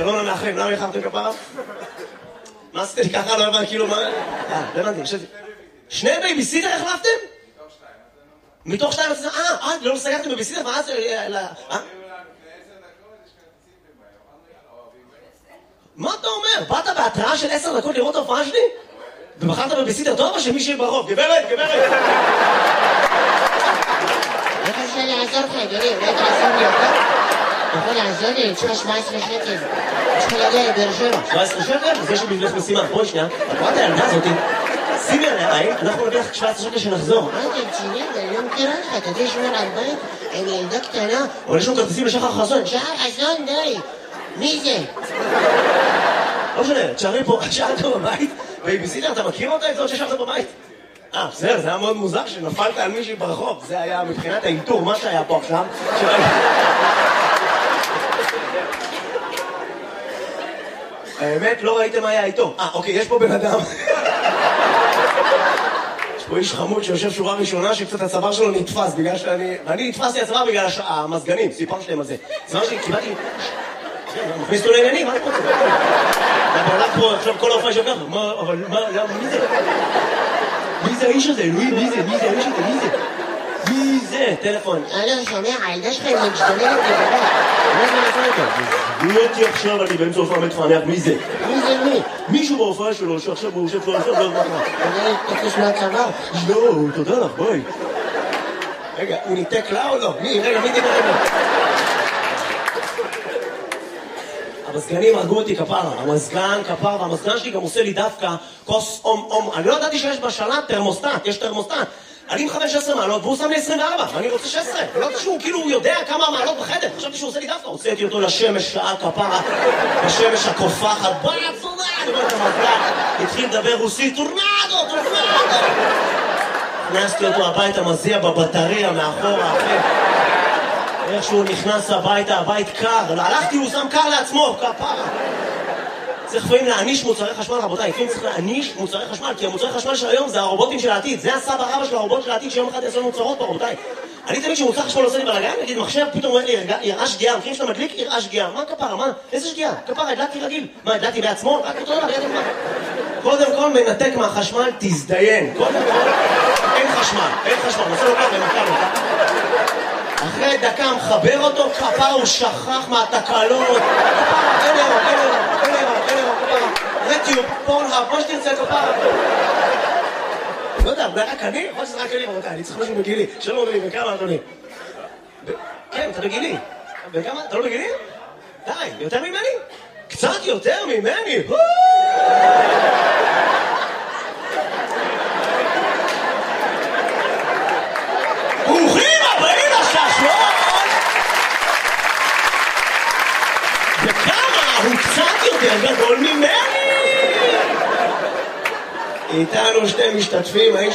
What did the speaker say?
שלום למאחרים, למה יחרתם כפרה? מה עשיתם לי ככה? לא הבנתי, כאילו מה... לא הבנתי, חשבתי. שני בייביסיטר החלפתם? מתוך שתיים? לא סגרתם בייביסיטר? מה זה... מה אתה אומר? באת בהתראה של 10 דקות לראות ההופעה שלי? ובחרת בבייביסיטר טוב או שמישהי ברחוב? גברת! איך אפשר לעזור לך, אדוני? אולי תעזור לי אותה? אתה יכול לעזור לי? יש לך 17 שקל. יש לך להגיע לבאר שבע. 17 שקל? אז יש לי בשבילך משימה. בואי שנייה. את רואה את הילדה הזאתי? שימי עליה עין, אנחנו נביא לך 17 שקל שנחזור. אתה רציני? אני לא מכירה לך. אתה יודע שומר על בית? עם ילדה קטנה. אבל יש לנו כרטיסים לשחר חסון. שחר חסון, די. מי זה? לא משנה, תשארי פה, שאלת בבית, בייביסיטר, אתה מכיר אותה את זאת ששארת בבית? בסדר, זה היה מאוד מוזר שנפלת על מישהי ברחוב. זה היה מבחינת האינטור, מה שהיה פה עכשיו. האמת, לא ראיתם מה היה איתו. אוקיי, יש פה בן אדם. יש פה איש חמוד שיושב שורה ראשונה שקצת הצוואר שלו נתפס בגלל אני נתפסתי הצוואר בגלל המזגנים, סיפרתי להם על זה. הצוואר שלי, קיבלתי... מכניס אותו לעניינים, מה אני רוצה? אתה הולך פה עכשיו כל ההופעה שלך, אבל מי זה? מי זה האיש הזה? אלוהים, מי זה? מי זה האיש הזה? מי זה? מי זה? טלפון. שומע, הילדה שלך היא משתוללת לבדה. מה זה נעשה איתה? מי אותי עכשיו, אני באמצע הופעה מתפענח, מי זה? מי זה מי? מישהו בהופעה שלו שעכשיו הוא יושב פה עכשיו, לא יודע מה. אתה תקוש מהצוואר. לא, תודה לך, בואי. רגע, הוא ניתק לה או לא? רגע, מי דיבר רגע? המזגנים הרגו אותי כפרה, המזגן כפרה, והמזגן שלי גם עושה לי דווקא כוס אום. אני לא ידעתי שיש בשלט תרמוסטט, יש תרמוסטט. אני מכוון 16 מעלות והוא שם לי 24, ואני רוצה 16. לא יודעת שהוא כאילו הוא יודע כמה מעלות בחדר, חשבתי שהוא עושה לי דווקא. הוצאתי אותו לשמש שעה כפרה, בשמש הקופחת, בצורה, אני רואה את המזגן, התחיל לדבר רוסית, טורנדו. הכנסתי אותו הביתה, מזיע בבטריה מאחורה, אחרי. איך שהוא נכנס הביתה, הבית קר, הלכתי, הוא שם קר לעצמו, כפרה. צריך לפעמים להעניש מוצרי חשמל, רבותיי, לפעמים צריך להעניש מוצרי חשמל, כי המוצרי חשמל של היום זה הרובוטים של העתיד, זה הסבא רבא של הרובוט של העתיד שיום אחד יעשו מוצרות פה, רבותיי. אני תמיד שמוצר חשמל עושה לי בלגן, נגיד מחשב, פתאום אומר לי, יראה שגיאה, מכירים שאתה מדליק, יראה שגיאה. מה כפרה? מה? איזה שגיאה? כפרה, הדלקתי רגיל. מה, הדלקתי בעצמו? רק אותו דבר, ידע מה. קודם כל מנתק מהחשמל, תזדיין. קודם כל, אין חשמל, נעשה לו ככה, נתקע. אחרי דקה מחבר אותו, כפרה הוא שכח מהתקלות. כפרה, אין אירו, כפרה. רטיוב, פורנהאב, מה שתרצה, כפרה. לא יודע, זה רק אני? יכול שזה רק אני, רבותיי, אני צריך משהו בגילי. שלום אדוני, וכמה אדוני? כן, אתה בגילי. וכמה? אתה לא בגילי? די, יותר ממני? קצת יותר ממני? ברוכים הבאים לששלון! וכמה? הוא קצת יותר גדול ממני! איתנו שתי משתתפים,